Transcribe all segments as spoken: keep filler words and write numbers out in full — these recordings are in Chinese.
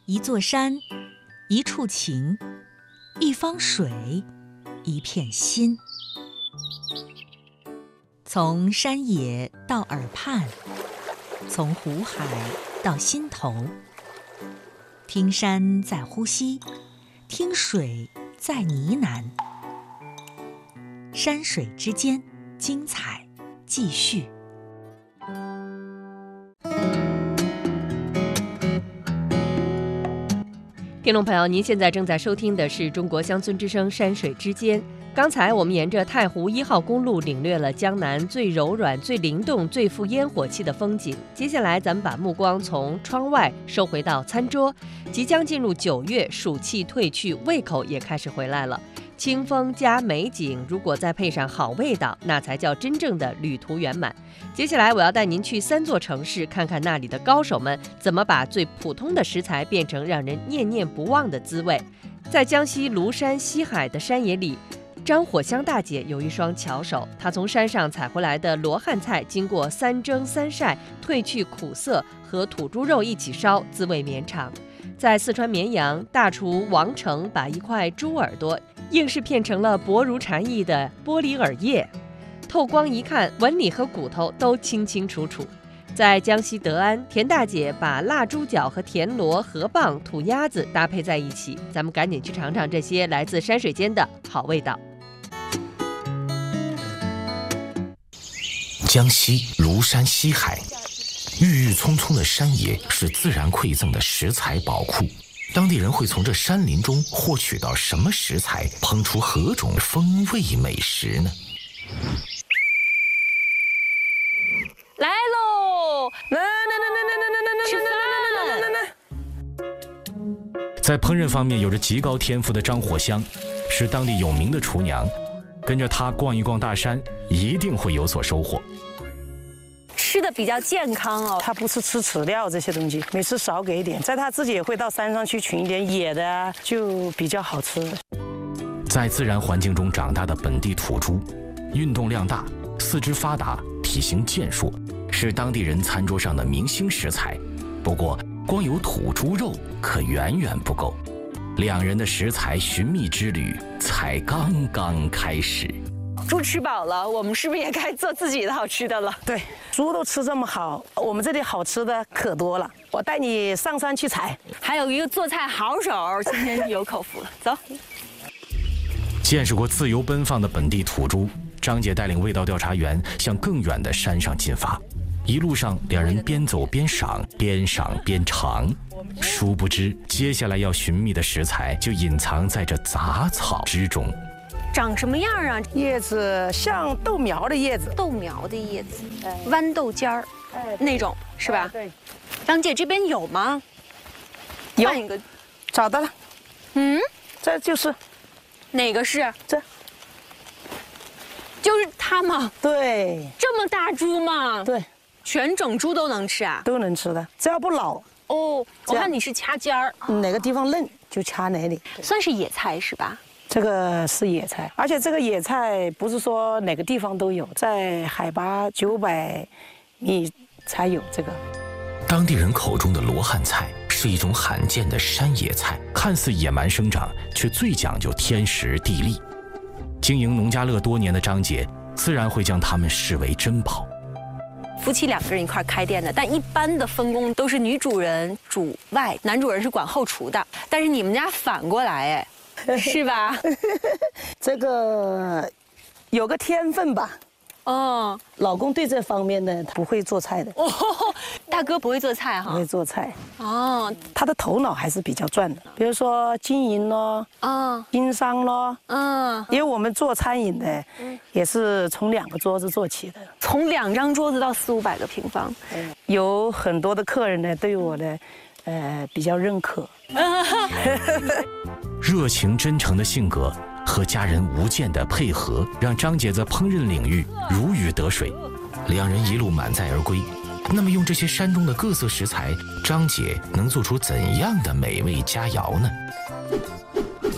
一座山，一处情，一方水，一片心。从山野到耳畔，从湖海到心头，听山在呼吸，听水在呢喃。山水之间，精彩继续。 听众朋友，您现在正在收听的是中国乡村之声山水之间。刚才我们沿着太湖一号公路领略了江南最柔软、最灵动、最富烟火气的风景。接下来，咱们把目光从窗外收回到餐桌。即将进入九月，暑气退去，胃口也开始回来了。清风加美景，如果再配上好味道，那才叫真正的旅途圆满。接下来我要带您去三座城市，看看那里的高手们怎么把最普通的食材变成让人念念不忘的滋味。在江西庐山西海的山野里，张火香大姐有一双巧手，她从山上采回来的罗汉菜，经过三蒸三晒，褪去苦涩，和土猪肉一起烧，滋味绵长。在四川绵阳，大厨王成把一块猪耳朵硬是片成了薄如蝉翼的玻璃耳叶，透光一看，纹理和骨头都清清楚楚。在江西德安，田大姐把腊猪脚和田螺、河蚌、土鸭子搭配在一起，咱们赶紧去尝尝这些来自山水间的好味道。 江西庐山西海，郁郁葱葱的山野是自然馈赠的食材宝库。当地人会从这山林中获取到什么食材，烹出何种风味美食呢？ 来喽！来来来来来来来来来来来！ 在烹饪方面有着极高天赋的张火香，是当地有名的厨娘。跟着她逛一逛大山，一定会有所收获。 吃的比较健康哦， 他不是吃饲料这些东西，每次少给一点。在他自己也会到山上去取一点野的啊，就比较好吃。 在自然环境中长大的本地土猪，运动量大，四肢发达，体型健硕，是当地人餐桌上的明星食材。不过，光有土猪肉可远远不够，两人的食材寻觅之旅才刚刚开始。 猪吃饱了，我们是不是也该做自己的好吃的了？ 对，猪都吃这么好，我们这里好吃的可多了。我带你上山去采。 还有一个做菜好手，今天有口福了。走。 见识过自由奔放的本地土猪，张姐带领味道调查员向更远的山上进发。一路上，两人边走边赏，边赏边尝。殊不知，接下来要寻觅的食材就隐藏在这杂草之中。 长什么样啊？ 叶子像豆苗的叶子， 豆苗的叶子，豌豆尖儿，那种是吧？ 对。 张姐这边有吗？ 有换一个， 找到了。 嗯， 这就是哪个是？ 这， 就是它吗？ 对。 这么大猪吗？ 对。 全整猪都能吃啊？ 都能吃的，只要不老。 哦，我看你是掐尖儿， 哪个地方嫩就掐哪里。 算是野菜是吧？ 这个是野菜，而且这个野菜不是说哪个地方都有，在海拔九百米才有这个。 当地人口中的罗汉菜是一种罕见的山野菜，看似野蛮生长，却最讲究天时地利。经营农家乐多年的张姐，自然会将它们视为珍宝。 夫妻两个人一块开店的，但一般的分工都是女主人主外，男主人是管后厨的。但是你们家反过来，哎。是吧？ 这个有个天分吧。 哦， 老公对这方面呢，他不会做菜的。 哦，大哥不会做菜哈？ 不会做菜。 哦， 他的头脑还是比较转的，比如说经营咯， 啊， 经商咯， 嗯， 因为我们做餐饮的，也是从两个桌子做起的， 从两张桌子到四五百个平方， 有很多的客人呢，对我的，呃，比较认可。 热情真诚的性格和家人无间的配合，让张姐在烹饪领域如鱼得水。两人一路满载而归。那么用这些山中的各色食材，张姐能做出怎样的美味佳肴呢？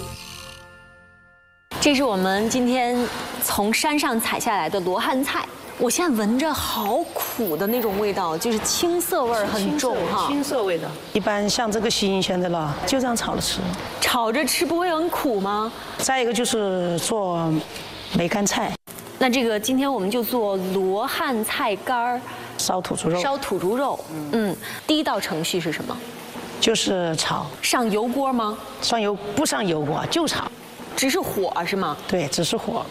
这是我们今天从山上采下来的罗汉菜。 我现在闻着好苦的那种味道，就是青涩味儿很重哈。 青涩味的，一般像这个新鲜的了，就这样炒着吃。 炒着吃不会很苦吗？ 再一个就是做梅干菜， 那这个今天我们就做罗汉菜干儿， 烧土猪肉。 烧土猪肉。嗯，第一道程序是什么？ 就是炒， 上油锅吗？ 上油不上油锅就炒， 只是火是吗？ 对，只是火。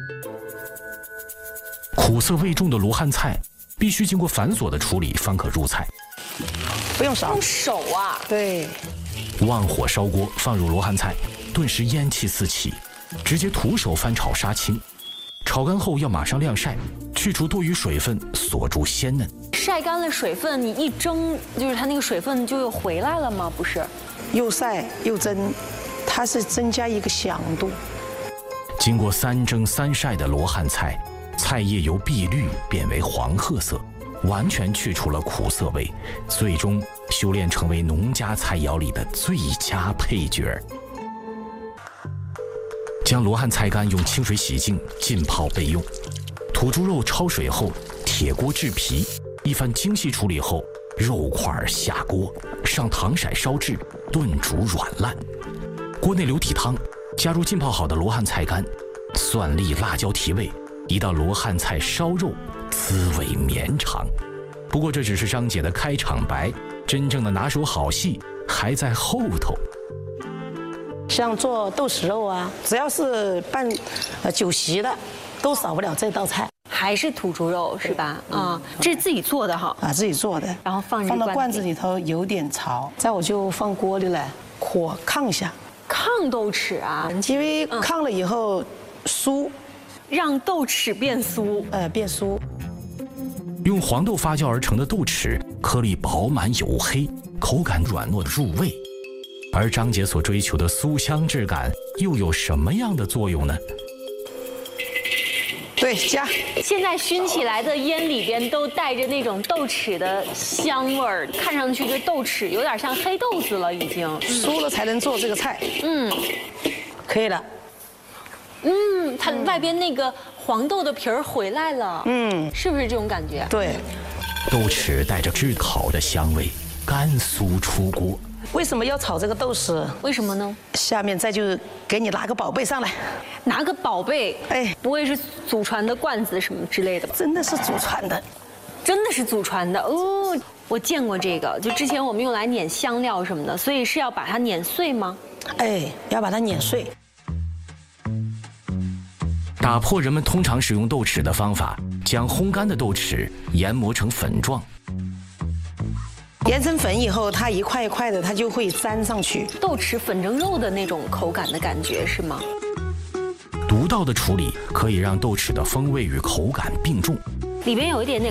苦涩味重的罗汉菜必须经过繁琐的处理方可入菜， 不用烧。 用手啊？ 对， 旺火烧锅，放入罗汉菜，顿时烟气四起，直接徒手翻炒杀青。炒干后要马上晾晒，去除多余水分，锁住鲜嫩。 晒干了水分，你一蒸，就是它那个水分就又回来了吗？不是， 又晒又蒸，它是增加一个响度。 经过三蒸三晒的罗汉菜，菜叶由碧绿变为黄褐色，完全去除了苦涩味，最终修炼成为农家菜肴里的最佳配角。将罗汉菜干用清水洗净，浸泡备用。土猪肉焯水后，铁锅制皮，一番精细处理后，肉块下锅，上糖色烧制，炖煮软烂。锅内留体汤，加入浸泡好的罗汉菜干，蒜粒、辣椒提味，一道罗汉菜烧肉，滋味绵长。不过这只是张姐的开场白，真正的拿手好戏还在后头。 像做豆豉肉啊，只要是办呃酒席的，都少不了这道菜。 还是土猪肉是吧？啊，这是自己做的哈。 啊，自己做的， 然后放放到罐子里头，有点潮。再我就放锅里来，火炕下。 炕豆豉啊， 因为炕了以后酥， 让豆豉变酥， 呃，变酥。 用黄豆发酵而成的豆豉，颗粒饱满黝黑，口感软糯入味。而张姐所追求的酥香质感，又有什么样的作用呢？ 对，加。 现在熏起来的烟里边都带着那种豆豉的香味儿，看上去这豆豉有点像黑豆子了，已经酥了才能做这个菜。 嗯， 可以了。 嗯，它外边那个黄豆的皮儿回来了。嗯，是不是这种感觉？ 对， 豆豉带着炙烤的香味，干酥出锅。 为什么要炒这个豆豉？ 为什么呢？ 下面再就给你拿个宝贝上来， 拿个宝贝， 哎， 不会是祖传的罐子什么之类的吧？ 真的是祖传的， 真的是祖传的哦。我见过这个，就之前我们用来碾香料什么的，所以是要把它碾碎吗？ 哎，要把它碾碎。 打破人们通常使用豆豉的方法，将烘干的豆豉研磨成粉状。 研成粉以后，它一块一块的，它就会粘上去。 豆豉粉蒸肉的那种口感的感觉是吗？ 独到的处理可以让豆豉的风味与口感并重， 里边有一点点